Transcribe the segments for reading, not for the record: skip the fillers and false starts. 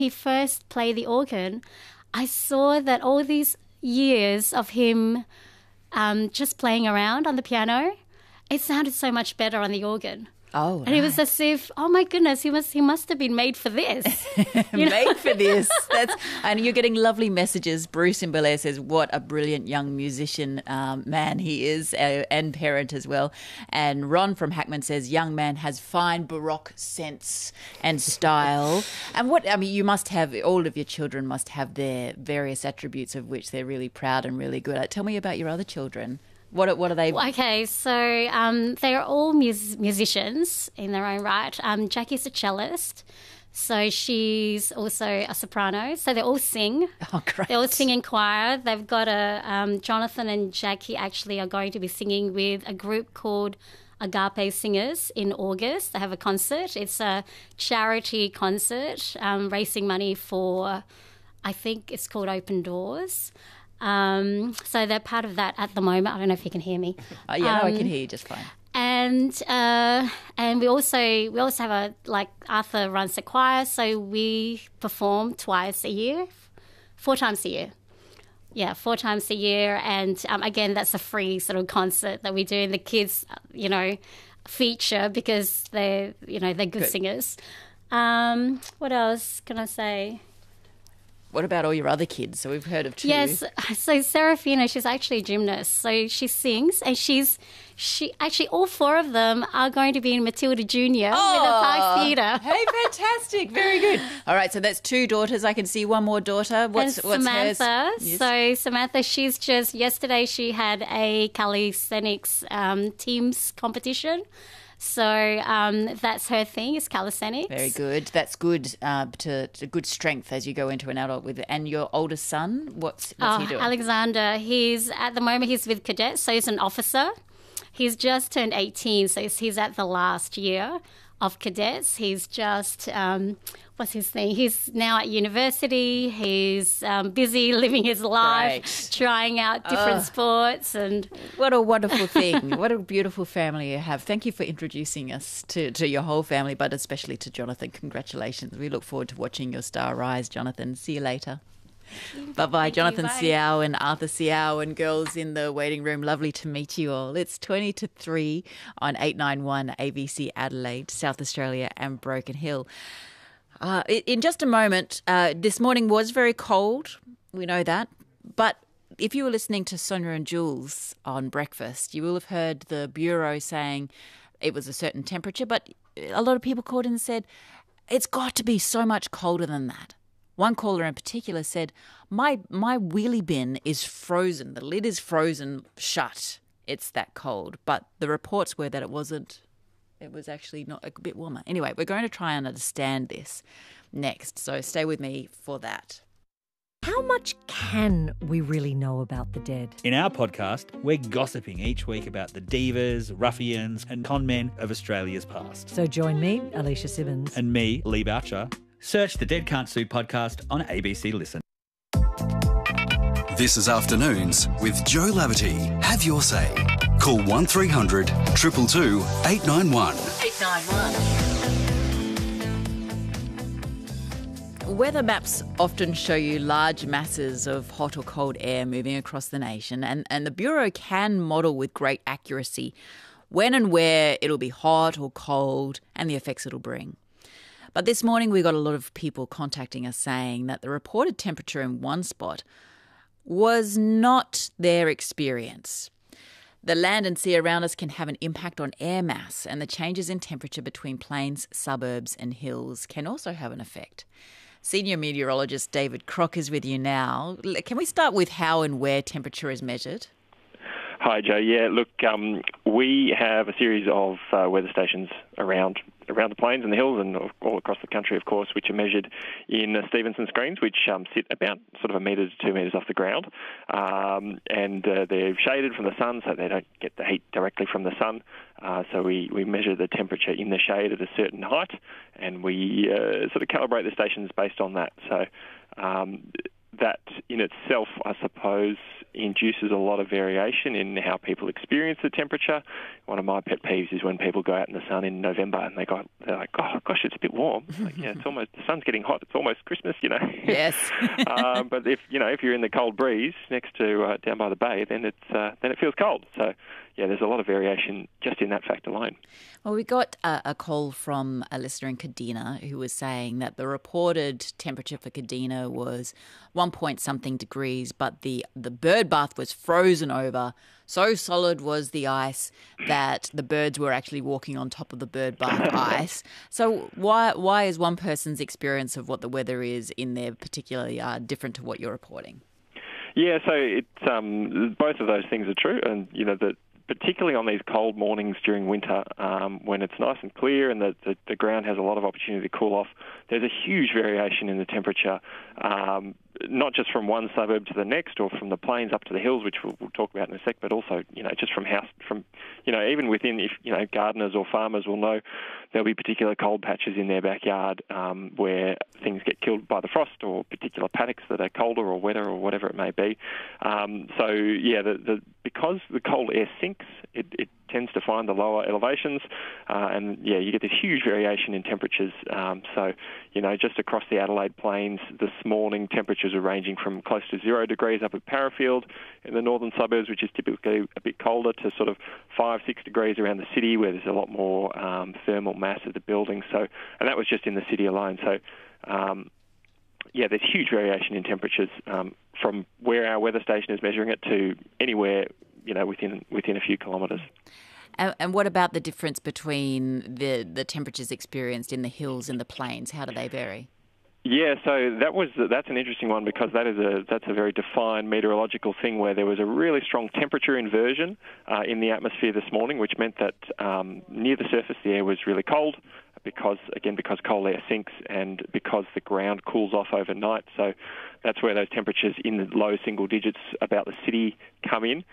he first played the organ, I saw that all these years of him just playing around on the piano, it sounded so much better on the organ. Oh, and it was as if, oh my goodness, he must have been made for this. Made for this. And you're getting lovely messages. Bruce in Belair says, what a brilliant young musician man he is, and parent as well. And Ron from Hackman says, young man has fine Baroque sense and style. And you must have, all of your children must have their various attributes of which they're really proud and really good at. Tell me about your other children. What are they? Okay, so they are all musicians in their own right. Jackie's a cellist, so she's also a soprano. So they all sing. Oh, great. They all sing in choir. They've got Jonathan and Jackie actually are going to be singing with a group called Agape Singers in August. They have a concert. It's a charity concert, raising money for, I think it's called Open Doors. So they're part of that at the moment. I don't know if you can hear me. I can hear you just fine. And we also have Arthur runs the choir, so we perform twice a year, 4 times a year. Yeah, 4 times a year, and again, that's a free sort of concert that we do, and the kids, feature because they're good singers. What else can I say? What about all your other kids? So we've heard of 2. Yes. So Serafina, she's actually a gymnast. So she sings, and she actually all 4 of them are going to be in Matilda Junior with the Park Theatre. Hey, fantastic! Very good. All right, so that's 2 daughters. I can see one more daughter. What's Samantha? Hers? Yes. So Samantha, she's just yesterday she had a calisthenics teams competition. So that's her thing, is calisthenics. Very good. That's good to good strength as you go into an adult with it. And your oldest son, what's he doing? Alexander, at the moment he's with cadets, so he's an officer. He's just turned 18, so he's at the last year of cadets. He's just, what's his thing? He's now at university. He's busy living his life, trying out different sports. And what a wonderful thing. What a beautiful family you have. Thank you for introducing us to your whole family, but especially to Jonathan. Congratulations. We look forward to watching your star rise, Jonathan. See you later. Bye-bye, Jonathan Siao and Arthur Siao and girls in the waiting room. Lovely to meet you all. It's 20 to 3 on 891 ABC Adelaide, South Australia and Broken Hill. In just a moment, this morning was very cold. We know that. But if you were listening to Sonia and Jules on breakfast, you will have heard the Bureau saying it was a certain temperature, but a lot of people called in and said, it's got to be so much colder than that. One caller in particular said, my wheelie bin is frozen. The lid is frozen shut. It's that cold. But the reports were that it wasn't. It was actually not a bit warmer. Anyway, we're going to try and understand this next. So stay with me for that. How much can we really know about the dead? In our podcast, we're gossiping each week about the divas, ruffians and con men of Australia's past. So join me, Alicia Simmons. And me, Lee Boucher. Search the Dead Can't Sue podcast on ABC Listen. This is Afternoons with Joe Laverty. Have your say. Call 1300 222 891. 891. Weather maps often show you large masses of hot or cold air moving across the nation, and the Bureau can model with great accuracy when and where it'll be hot or cold and the effects it'll bring. But this morning we got a lot of people contacting us saying that the reported temperature in one spot was not their experience. The land and sea around us can have an impact on air mass, and the changes in temperature between plains, suburbs and hills can also have an effect. Senior meteorologist David Crock is with you now. Can we start with how and where temperature is measured? Hi, Joe. Yeah, look, we have a series of weather stations around the plains and the hills and all across the country, of course, which are measured in Stevenson screens, which sit about sort of 1 metre to 2 metres off the ground. And they're shaded from the sun, so they don't get the heat directly from the sun. So we measure the temperature in the shade at a certain height, and we sort of calibrate the stations based on that. So that in itself, I suppose, induces a lot of variation in how people experience the temperature. One of my pet peeves is when people go out in the sun in November and they're like, oh gosh, it's a bit warm. Like, yeah, it's almost, the sun's getting hot. It's almost Christmas, you know. Yes. But if you're in the cold breeze next to down by the bay, then it feels cold. So yeah, there's a lot of variation just in that fact alone. Well, we got a call from a listener in Kadina who was saying that the reported temperature for Kadina was 1-point-something degrees, but the bird bath was frozen over. So solid was the ice that the birds were actually walking on top of the bird bath ice. So why is one person's experience of what the weather is in there particularly different to what you're reporting? Yeah, so it's both of those things are true, and that particularly on these cold mornings during winter, when it's nice and clear and the ground has a lot of opportunity to cool off, there's a huge variation in the temperature, not just from one suburb to the next or from the plains up to the hills, which we'll talk about in a sec, but also, just from even within, if, gardeners or farmers will know there'll be particular cold patches in their backyard where things get killed by the frost, or particular paddocks that are colder or wetter or whatever it may be. Because the cold air sinks, it tends to find the lower elevations, you get this huge variation in temperatures. Just across the Adelaide Plains this morning, temperatures are ranging from close to 0 degrees up at Parafield in the northern suburbs, which is typically a bit colder, to sort of 5-6 degrees around the city, where there's a lot more thermal mass of the buildings. And that was just in the city alone. There's huge variation in temperatures from where our weather station is measuring it to anywhere, within a few kilometres. And what about the difference between the temperatures experienced in the hills and the plains? How do they vary? Yeah, so that's an interesting one, because that's a very defined meteorological thing, where there was a really strong temperature inversion in the atmosphere this morning, which meant that near the surface the air was really cold, because cold air sinks and because the ground cools off overnight. So that's where those temperatures in the low single digits about the city come in.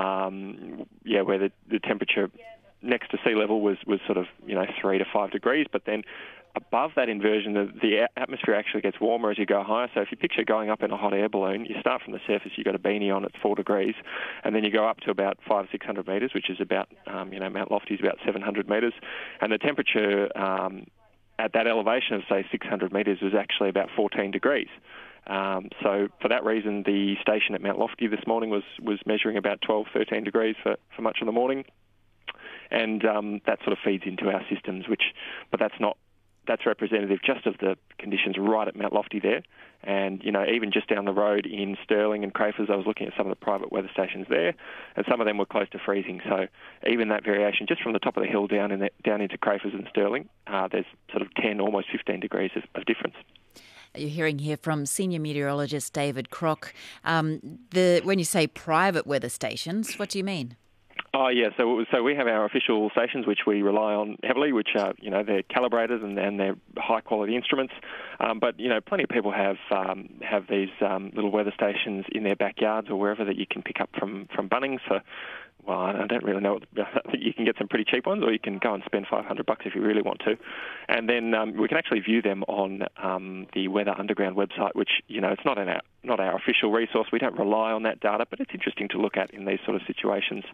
Where the temperature next to sea level was sort of 3 to 5 degrees, but then above that inversion, the atmosphere actually gets warmer as you go higher. So if you picture going up in a hot air balloon, you start from the surface, you've got a beanie on, it's 4 degrees, and then you go up to about 500-600 metres, which is about, Mount Lofty is about 700 metres, and the temperature at that elevation of, say, 600 metres was actually about 14 degrees. So for that reason, the station at Mount Lofty this morning was measuring about 12-13 degrees for much of the morning, and that sort of feeds into our systems, but that's representative just of the conditions right at Mount Lofty there. And, even just down the road in Stirling and Crafers, I was looking at some of the private weather stations there, and some of them were close to freezing. So even that variation, just from the top of the hill down into Crafers and Stirling, there's sort of 10, almost 15 degrees of difference. You're hearing here from senior meteorologist David Crock. When you say private weather stations, what do you mean? Oh, yeah. So we have our official stations, which we rely on heavily, which are, they're calibrators and they're high-quality instruments. But plenty of people have these little weather stations in their backyards or wherever that you can pick up from Bunnings for, well, I don't really know. I think you can get some pretty cheap ones, or you can go and spend $500 if you really want to. And then we can actually view them on the Weather Underground website, which, it's not our official resource. We don't rely on that data, but it's interesting to look at in these sort of situations.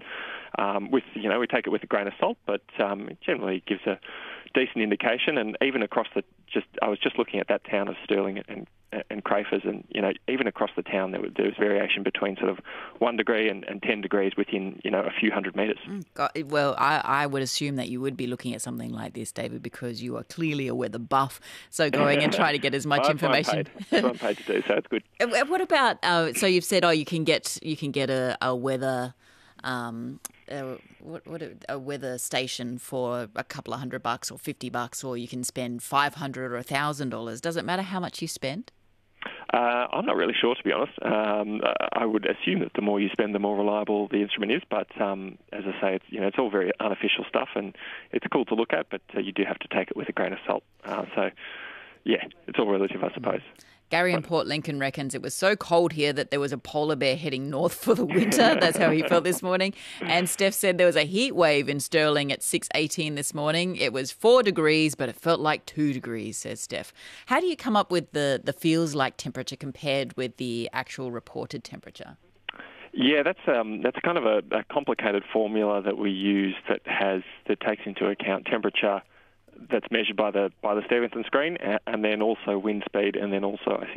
We take it with a grain of salt, but it generally gives a decent indication. And even across I was just looking at that town of Stirling and Crafers, and even across the town there was variation between sort of 1 degree and 10 degrees within a few hundred metres. Well, I would assume that you would be looking at something like this, David, because you are clearly a weather buff. So going and trying to get as much information. That's what I'm paid to do, so it's good. What about? So you've said, you can get a weather. A weather station for a couple of $100 or $50, or you can spend $500 or $1,000. Does it matter how much you spend? I'm not really sure, to be honest. I would assume that the more you spend, the more reliable the instrument is. But as I say, it's all very unofficial stuff, and it's cool to look at, but you do have to take it with a grain of salt. So, yeah, it's all relative, I suppose. Gary in Port Lincoln reckons it was so cold here that there was a polar bear heading north for the winter. That's how he felt this morning. And Steph said there was a heat wave in Stirling at 6:18 this morning. It was 4 degrees, but it felt like 2 degrees, says Steph. How do you come up with the feels like temperature compared with the actual reported temperature? Yeah, that's kind of a complicated formula that we use that takes into account temperature that's measured by the Stevenson screen, and then also wind speed, and then also I think